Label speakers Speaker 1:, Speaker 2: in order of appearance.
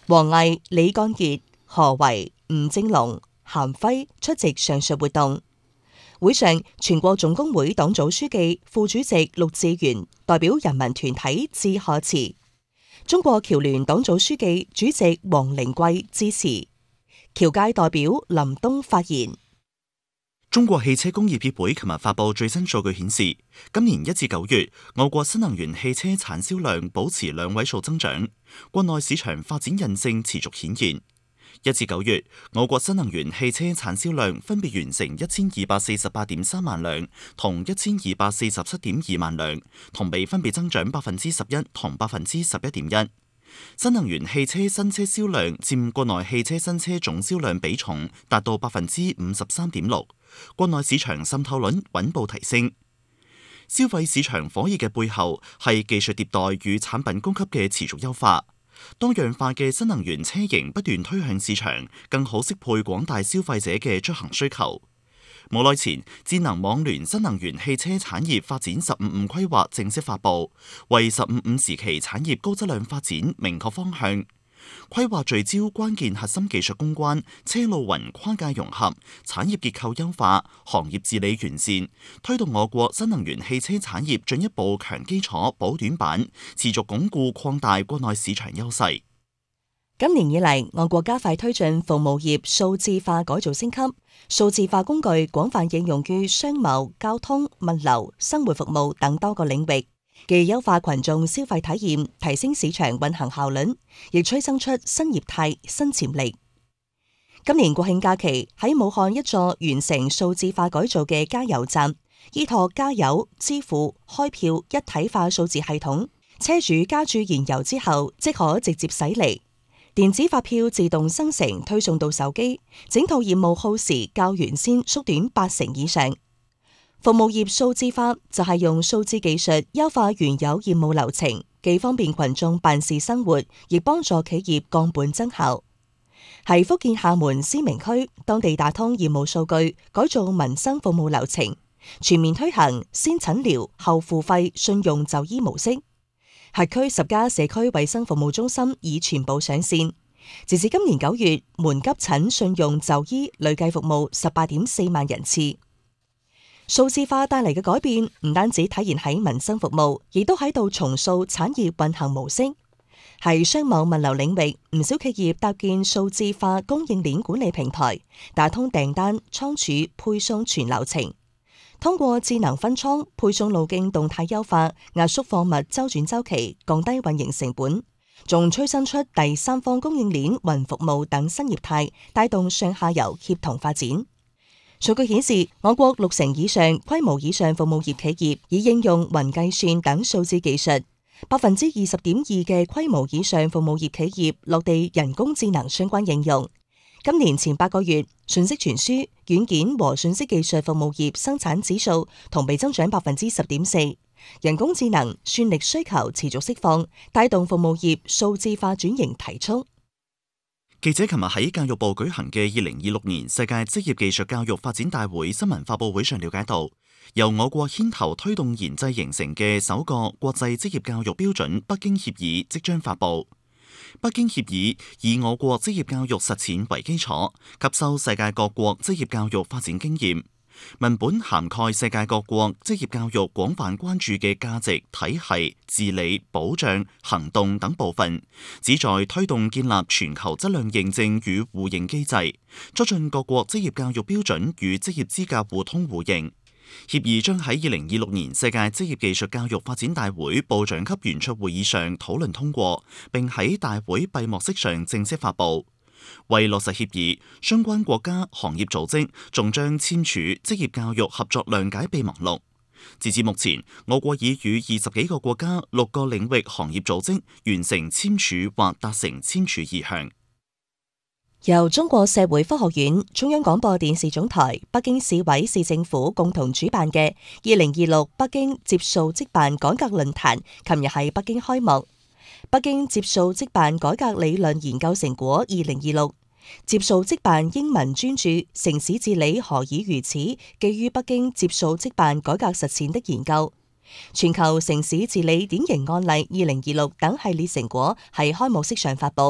Speaker 1: 王毅、李幹傑、何為、吳政龍、韓輝出席上述活動。會上，全國總工會黨組書記、副主席陸志源代表人民團體致賀詞，中國僑聯黨組書記、主席王靈桂致辭，僑界代表林東發言。
Speaker 2: 中國汽車工業協會琴日發佈最新數據顯示，今年1至9月，我國新能源汽車產銷量保持2位數增長，國內市場發展韌性持續顯現。1至9月，我國新能源汽車產銷量分別完成1248.3萬輛同1247.2萬輛，同比分別增長11%同11.1%。新能源汽車新車銷量佔國內汽車新車總銷量比重達到53.6%，國內市場滲透率穩步提升。消費市場火熱嘅背後係技術迭代與產品供給嘅持續優化。多樣化嘅新能源車型不斷推向市場，更好適配廣大消費者嘅出行需求。無耐前，智能網聯新能源汽車產業發展15+5規劃正式發布，為15+5時期產業高質量發展明確方向。規劃聚焦關鍵核心技術攻關、車路雲跨界融合、產業結構優化、行業治理完善，推動我國新能源汽車產業進一步強基礎、補短板，持續鞏固擴大國內市場優勢。
Speaker 1: 今年以嚟，我國加快推進服務業數字化改造升級，數字化工具廣泛應用於商貿、交通、物流、生活服務等多個領域，既優化群眾消費體驗，提升市場運行效率，亦催生出新業態、新潛力。今年國慶假期，喺武漢一座完成數字化改造嘅加油站，依託加油、支付、開票一體化數字系統，車主加注燃油之後，即可直接駛離。電子發票自動生成推送到手機，整套業務耗時較原先縮短80%以上。服務業數字化就係用數字技術優化原有業務流程，既方便群眾辦事生活，亦幫助企業降本增效。喺福建廈門思明區，當地打通業務數據，改造民生服務流程，全面推行先診療後付費信用就醫模式。轄區10家社區衛生服務中心已全部上線，截至今年9月，門急診信用就醫累計服務18.4萬人次。數字化帶嚟嘅改變唔單止體現喺民生服務，亦都喺度重塑產業運行模式。喺商貿物流領域，唔少企業搭建數字化供應鏈管理平台，打通訂單、倉儲、配送全流程。通過智能分倉、配送路徑動態優化，壓縮貨物周轉周期，降低運營成本，仲催生出第三方供應鏈、雲服務等新業態，帶動上下游協同發展。數據顯示，我國60%以上、規模以上服務業企業已應用雲計算等數字技術，20.2%嘅規模以上服務業企業落地人工智能相關應用。今年前8個月，信息傳輸、軟件和信息技術服務業生產指數同比增長10.4%，人工智能算力需求持續釋放，帶動服務業數字化轉型提速。
Speaker 2: 記者琴日喺教育部舉行嘅2026年世界職業技術教育發展大會新聞發佈會上了解到，由我國牽頭推動研製形成嘅首個國際職業教育標準北京協議即將發佈。北京協議以我國職業教育實踐為基礎，吸收世界各國職業教育發展經驗，文本涵蓋世界各國職業教育廣泛關注嘅價值、體系、治理、保障、行動等部分，旨在推動建立全球質量認證與互認機制，促進各國職業教育標準與職業資格互通互認。協議將喺2026年世界職業技術教育發展大會部長級圓桌會議上討論通過，並喺大會閉幕式上正式發佈。為落實協議，相關國家行業組織仲將簽署職業教育合作諒解備忘錄。截至目前，我國已與20幾個國家6個領域行業組織完成簽署或達成簽署意向。
Speaker 1: 由中國社會科學院、中央廣播電視總台、北京市委市政府共同主辦嘅2026北京接數職辦改革論壇，琴日喺北京開幕。北京接數職辦改革理論研究成果2026，接數職辦英文專著《城市治理何以如此》，基於北京接數職辦改革實踐的研究，全球城市治理典型案例2026等系列成果喺開幕式上發布。